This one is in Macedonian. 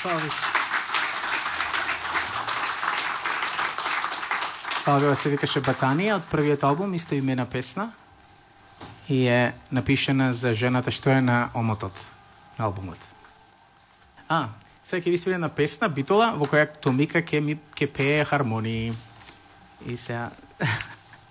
Павлович. Ова се викаше Батанија од првиот албум, исто имена песна. И е напишана за жената што е на омотот на албумот. Сега ќе ви свири на песна, битола, во која Томика ќе пее хармонии. И сега